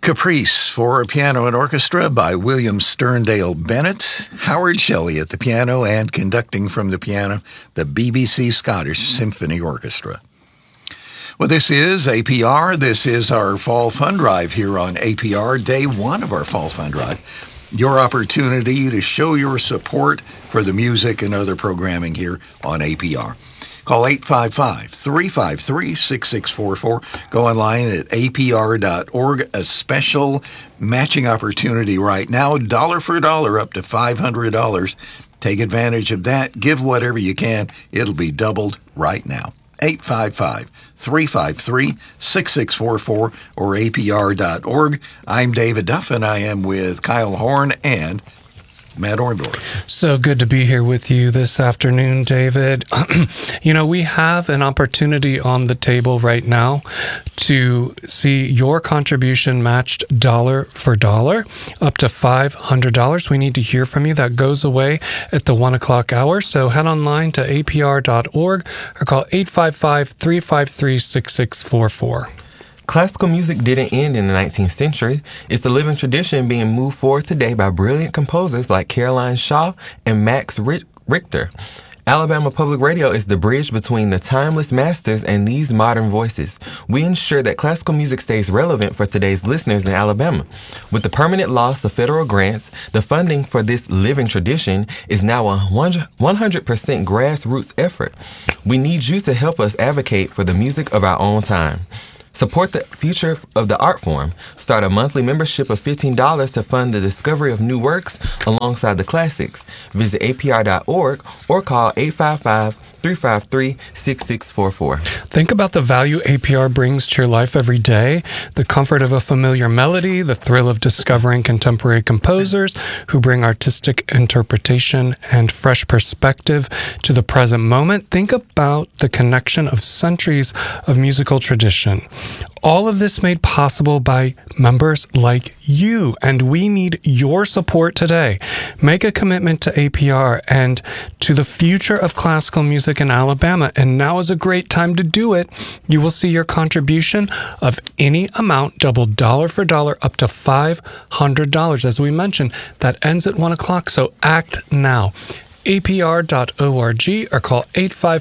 Caprice for piano and orchestra by William Sterndale Bennett, Howard Shelley at the piano, and conducting from the piano, the BBC Scottish Symphony Orchestra. Well, this is APR. This is our Fall Fund Drive here on APR, day one of our Fall Fund Drive. Your opportunity to show your support for the music and other programming here on APR. Call 855-353-6644. Go online at apr.org. A special matching opportunity right now, dollar for dollar, up to $500. Take advantage of that. Give whatever you can. It'll be doubled right now. 855-353-6644 or apr.org. I'm David Duff, and I am with Kyle Horn and Matt Orndorff. So good to be here with you this afternoon, David. We have an opportunity on the table right now to see your contribution matched dollar for dollar, up to $500. We need to hear from you. That goes away at the 1 o'clock hour. So head online to apr.org or call 855-353-6644. Classical music didn't end in the 19th century. It's a living tradition being moved forward today by brilliant composers like Caroline Shaw and Max Richter. Alabama Public Radio is the bridge between the timeless masters and these modern voices. We ensure that classical music stays relevant for today's listeners in Alabama. With the permanent loss of federal grants, the funding for this living tradition is now a 100% grassroots effort. We need you to help us advocate for the music of our own time. Support the future of the art form. Start a monthly membership of $15 to fund the discovery of new works alongside the classics. Visit apr.org or call 855-353-6644. Think about the value APR brings to your life every day. The comfort of a familiar melody, the thrill of discovering contemporary composers who bring artistic interpretation and fresh perspective to the present moment. Think about the connection of centuries of musical tradition. All of this made possible by members like you, and we need your support today. Make a commitment to APR and to the future of classical music in Alabama, and now is a great time to do it. You will see your contribution of any amount doubled dollar for dollar up to $500. As we mentioned, that ends at 1 o'clock, so act now. apr.org or call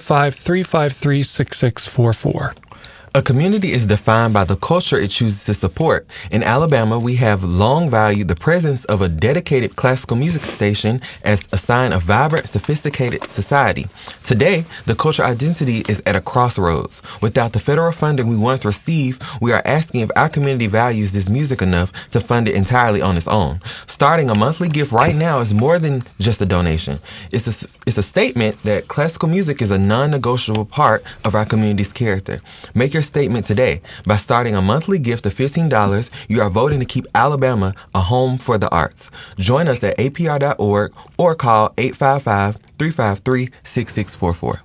855-353-6644. A community is defined by the culture it chooses to support. In Alabama, we have long valued the presence of a dedicated classical music station as a sign of vibrant, sophisticated society. Today, the cultural identity is at a crossroads. Without the federal funding we once received, we are asking if our community values this music enough to fund it entirely on its own. Starting a monthly gift right now is more than just a donation. It's a statement that classical music is a non-negotiable part of our community's character. Make your statement today. By starting a monthly gift of $15, you are voting to keep Alabama a home for the arts. Join us at apr.org or call 855-353-6644.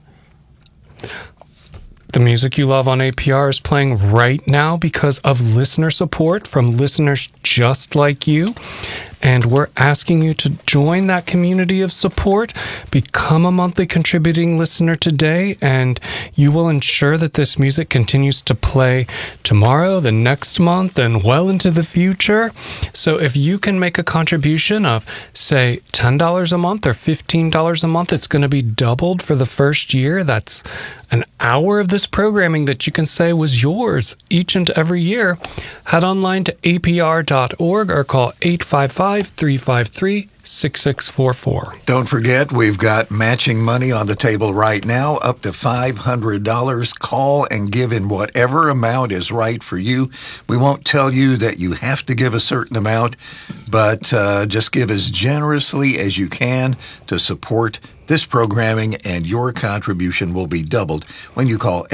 The music you love on APR is playing right now because of listener support from listeners just like you. And we're asking you to join that community of support, become a monthly contributing listener today, and you will ensure that this music continues to play tomorrow, the next month, and well into the future. So if you can make a contribution of, say, $10 a month or $15 a month, it's going to be doubled for the first year. That's an hour of this programming that you can say was yours each and every year. Head online to apr.org or call 855-353-6644. Don't forget, we've got matching money on the table right now, up to $500. Call and give in whatever amount is right for you. We won't tell you that you have to give a certain amount, but just give as generously as you can to support this programming, and your contribution will be doubled when you call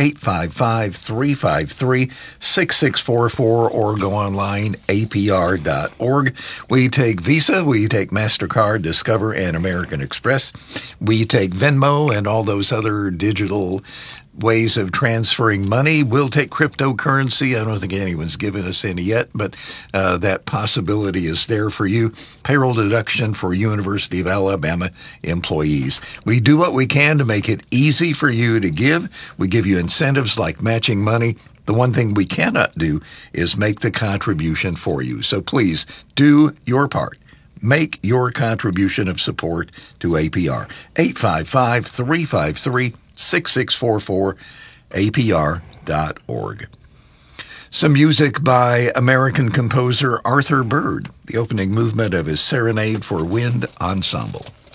855-353-6644 or go online, apr.org. We take Visa, we take MasterCard, Discover, and American Express. We take Venmo and all those other digital ways of transferring money. We'll take cryptocurrency. I don't think anyone's given us any yet, but that possibility is there for you. Payroll deduction for University of Alabama employees. We do what we can to make it easy for you to give. We give you incentives like matching money The one thing we cannot do is make the contribution for you. So please do your part. Make your contribution of support to APR. 855-353-6644, apr.org. Some music by American composer Arthur Byrd, the opening movement of his Serenade for Wind Ensemble.